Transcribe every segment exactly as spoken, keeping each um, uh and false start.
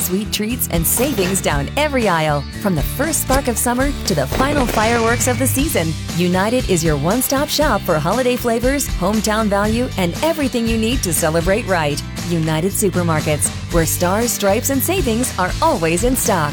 sweet treats and savings down every aisle. From the first spark of summer to the final fireworks of the season, United is your one-stop shop for holiday flavors, hometown value, and everything you need to celebrate right. United Supermarkets, where stars, stripes, and savings are always in stock.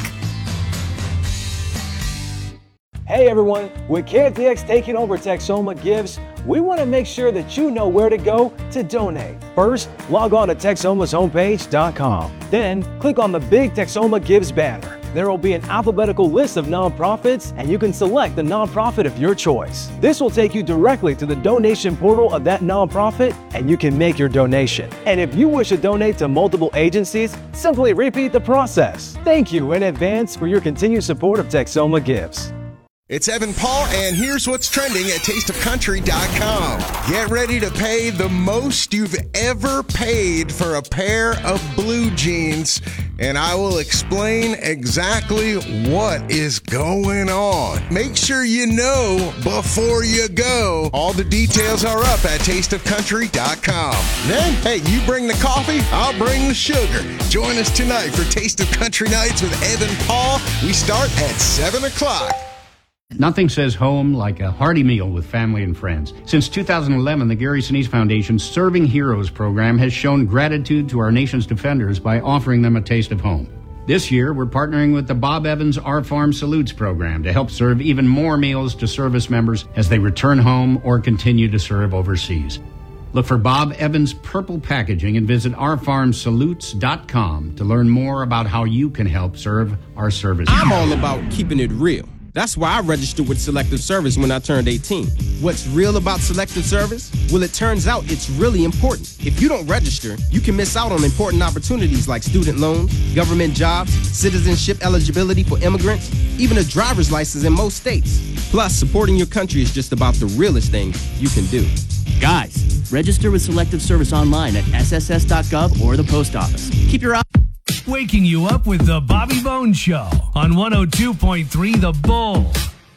Hey everyone, with K F D X taking over Texoma Gives, we want to make sure that you know where to go to donate. First, log on to Texoma's homepage dot com. Then, click on the big Texoma Gives banner. There will be an alphabetical list of nonprofits, and you can select the nonprofit of your choice. This will take you directly to the donation portal of that nonprofit, and you can make your donation. And if you wish to donate to multiple agencies, simply repeat the process. Thank you in advance for your continued support of Texoma Gives. It's Evan Paul, and here's what's trending at taste of country dot com. Get ready to pay the most you've ever paid for a pair of blue jeans, and I will explain exactly what is going on. Make sure you know before you go. All the details are up at taste of country dot com. Then, hey, you bring the coffee, I'll bring the sugar. Join us tonight for Taste of Country Nights with Evan Paul. We start at seven o'clock. Nothing says home like a hearty meal with family and friends. Since two thousand eleven, the Gary Sinise Foundation's Serving Heroes program has shown gratitude to our nation's defenders by offering them a taste of home. This year, we're partnering with the Bob Evans Our Farm Salutes program to help serve even more meals to service members as they return home or continue to serve overseas. Look for Bob Evans Purple Packaging and visit our farm salutes dot com to learn more about how you can help serve our service. I'm all about keeping it real. That's why I registered with Selective Service when I turned eighteen. What's real about Selective Service? Well, it turns out it's really important. If you don't register, you can miss out on important opportunities like student loans, government jobs, citizenship eligibility for immigrants, even a driver's license in most states. Plus, supporting your country is just about the realest thing you can do. Guys, register with Selective Service online at S S S dot gov or the post office. Keep your eye. Waking you up with the Bobby Bones Show on one oh two point three The Bull.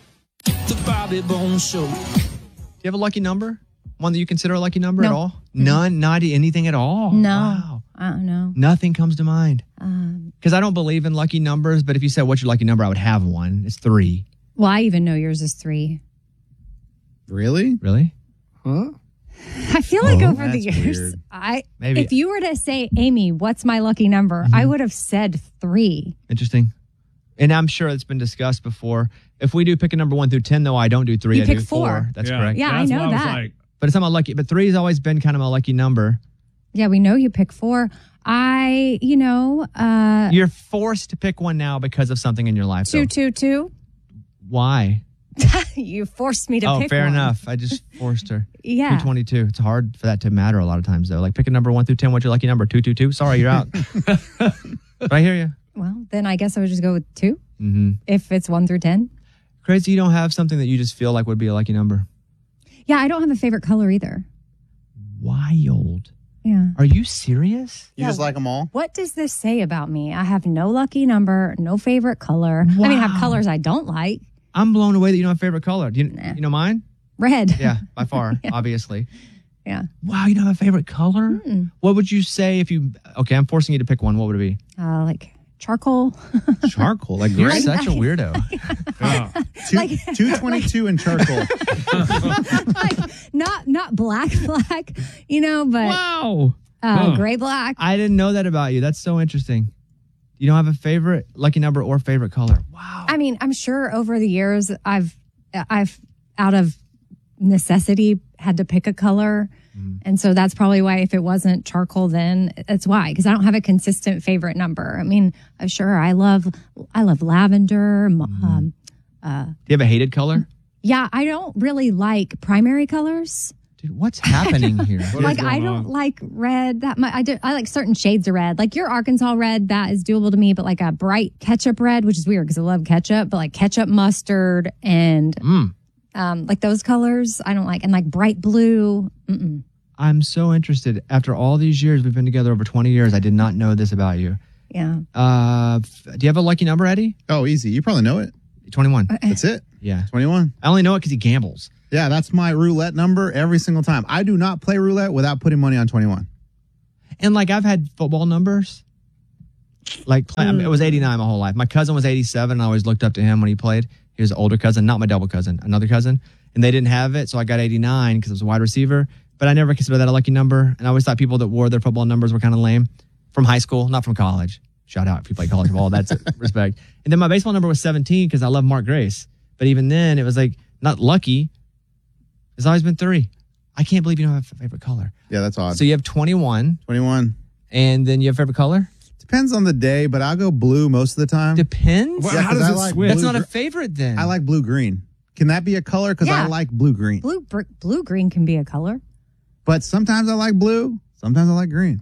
The Bobby Bones Show. Do you have a lucky number? One that you consider a lucky number no. at all? Mm-hmm. None? Not anything at all? No. Wow. I don't know. Nothing comes to mind. Because Um, I don't believe in lucky numbers, but if you said, what's your lucky number, I would have one. It's three. well, I even know yours is three. Really? Really? Huh? I feel like Oh, over the that's years, weird. I Maybe. if you were to say, Amy, what's my lucky number? I would have said three. Interesting. And I'm sure it's been discussed before. If we do pick a number one through ten, though, I don't do three. You I pick do four. That's Yeah. correct. Yeah, That's I know what was that. like. But it's not my lucky. But three has always been kind of my lucky number. Yeah, we know you pick four. I, you know, uh, You're forced to pick one now because of something in your life. two, though. two, two. Why? You forced me to Oh, pick fair one. enough. I just forced her. Yeah. two twenty-two. It's hard for that to matter a lot of times, though. Like, pick a number one through ten. What's your lucky number? two two two. Sorry, you're out. But I hear you. Well, then I guess I would just go with two Mm-hmm. if it's one through ten. Crazy you don't have something that you just feel like would be a lucky number. Yeah, I don't have a favorite color either. Wild. Yeah. Are you serious? You Yeah. just like them all? What does this say about me? I have no lucky number, no favorite color. I mean, I have Wow. colors I don't like. I'm blown away that you don't have a favorite color. Do you, Nah. you know mine? Red. Yeah, by far, obviously. Yeah. Wow, you don't have a favorite color? Mm. What would you say if you... Okay, I'm forcing you to pick one. What would it be? Uh, like charcoal. Charcoal, like You're gray? such a weirdo. Yeah. Two, like- two twenty-two and charcoal. like not not black black, you know, but Wow. uh, Huh. gray black. I didn't know that about you. That's so interesting. You don't have a favorite lucky number or favorite color. Wow. I mean, I'm sure over the years I've I've out of necessity had to pick a color. And so that's probably why if it wasn't charcoal then that's why, because I don't have a consistent favorite number. I mean, uh, sure, I love I love lavender. Um, uh, Do you have a hated color? yeah, I don't really like primary colors. Dude, what's happening here? What Like is I going don't on? like red that much. I do. I like certain shades of red. Like your Arkansas red, that is doable to me. But like a bright ketchup red, which is weird because I love ketchup. But like ketchup, mustard, and Mm. um, like those colors, I don't like. And like bright blue. Mm-mm. I'm so interested. After all these years, we've been together over twenty years. I did not know this about you. Yeah. Uh, f- do you have a lucky number, Eddie? Oh, easy. You probably know it. twenty-one. That's it. Yeah. twenty-one. I only know it because he gambles. Yeah, that's my roulette number every single time. I do not play roulette without putting money on twenty-one. And like I've had football numbers. Like, play, I mean, it was eighty-nine my whole life. My cousin was eighty-seven, and I always looked up to him when he played. He was an older cousin, not my double cousin, another cousin. And they didn't have it, so I got eighty-nine because I was a wide receiver. But I never considered that a lucky number. And I always thought people that wore their football numbers were kind of lame. From high school, not from college. Shout out if you play college ball, that's respect. And then my baseball number was seventeen because I love Mark Grace. But even then, it was like, not lucky. It's always been three. I can't believe you don't have a favorite color. Yeah, that's odd. So you have twenty-one. twenty-one. And then you have favorite color? Depends on the day, but I'll go blue most of the time. Depends? Yeah, How does I it like switch? That's blue not a gr- favorite then. I like blue-green. Can that be a color? Because Yeah. I like blue-green. Blue br- blue green can be a color. But sometimes I like blue. Sometimes I like green.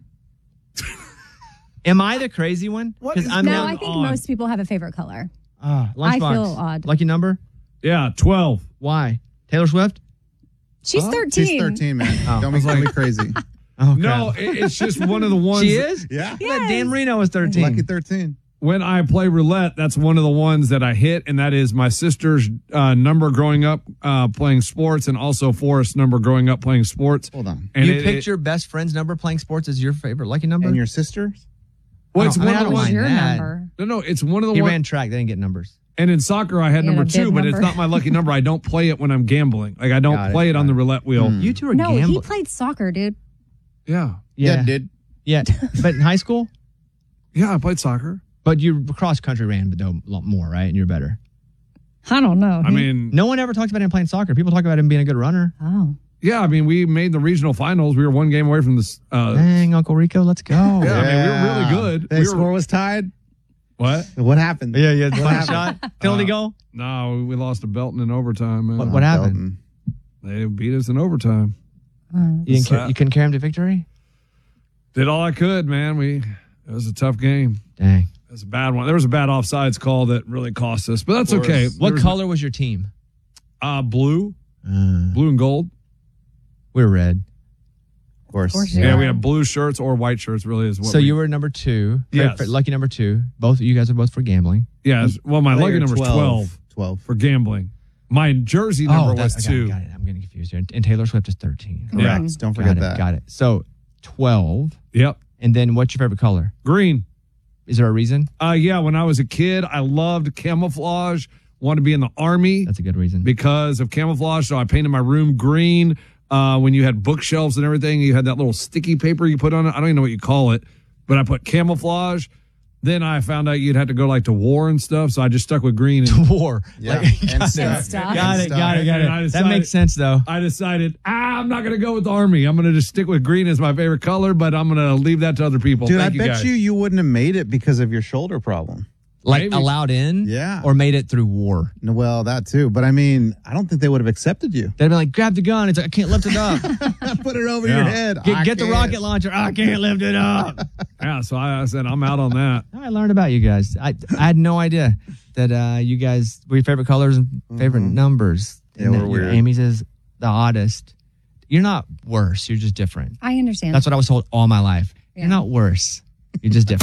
Am I the crazy one? Because I'm no, now I think on. most people have a favorite color. Ah, I lunchbox. feel odd. Lucky number? Yeah, twelve. Why? Taylor Swift? She's Huh? thirteen. She's thirteen, man. Oh. Don't make me crazy. Oh, No, it- it's just one of the ones. She that- is? Yeah. I thought Dan Marino was thirteen. Lucky thirteen. When I play roulette, that's one of the ones that I hit, and that is my sister's uh, number growing up uh, playing sports, and also Forrest's number growing up playing sports. Hold on. And you it- picked it- your best friend's number playing sports as your favorite lucky number? And your sister's? Well, it's I, mean, one I of don't the What was ones. mind your that. number? No, no, it's one of the He ones. ran track. They didn't get numbers. And in soccer, I had You had number a two, bib but it's number. not my lucky number. I don't play it when I'm gambling. Like I don't Got it, play it, got on the it. roulette wheel. You two are No, he gambling. played soccer, dude. Yeah, Yeah, dude. Yeah, but in high school? yeah, I played soccer. But you cross country ran a lot more, right? And you're better. I don't know. I mean, No one ever talks about him playing soccer. People talk about him being a good runner. Oh. yeah, I mean, we made the regional finals. We were one game away from this. Uh, Dang, Uncle Rico, let's go. yeah, I mean, we were really good. The We were, score was tied. what? What happened? Yeah, yeah. What Final happened? shot, penalty Uh, goal. No, we lost to Belton in overtime, man. What, what happened? Belton. They beat us in overtime. You, didn't car- you couldn't carry him to victory? Did all I could, man. We it was a tough game. Dang. It was a bad one. There was a bad offsides call that really cost us, but that's okay. What There was- color was your team? Uh, blue, Uh, blue and gold. we were red. Of course. Of course Yeah, you we are. had blue shirts or white shirts. Really is what. So we, you were number two. Yes. For- lucky number two. Both you guys are both for gambling. Yeah. Well, my lucky Player number is twelve twelve. for gambling. My jersey number that- was I got it, two. Got it. I'm getting confused here. And Taylor Swift is thirteen. Yeah. Correct. Don't Got forget it. that. Got it. So twelve. Yep. And then what's your favorite color? Green. Is there a reason? Uh, yeah. When I was a kid, I loved camouflage. Wanted to be in the army That's a good reason. because of camouflage. So I painted my room green. Uh, when you had bookshelves and everything, you had that little sticky paper you put on it. I don't even know what you call it, but I put camouflage. Then I found out you'd have to go like to war and stuff, so I just stuck with green. And War. Yeah. Like, And got, stuff. it. stuff. got it. Got it. Got And I it. That decided- makes sense though. I decided, ah, I'm not going to go with the army. I'm going to just stick with green as my favorite color, but I'm going to leave that to other people. Dude, Thank I you bet guys. you you wouldn't have made it because of your shoulder problem. Like Maybe. allowed in? Yeah. Or made it through war? No, well, that too. But I mean, I don't think they would have accepted you. They'd be like, grab the gun. It's like, I can't lift it up. Put it over Yeah. your head. Get, I get the can't. rocket launcher. I can't lift it up. Yeah, so I, I said, I'm out on that. I learned about you guys. I I had no idea that uh, you guys were your favorite colors and favorite numbers. Yeah, And we're that your weird. Amy's is the oddest. You're not worse. You're just different. I understand. That's what I was told all my life. Yeah. You're not worse. You're just different.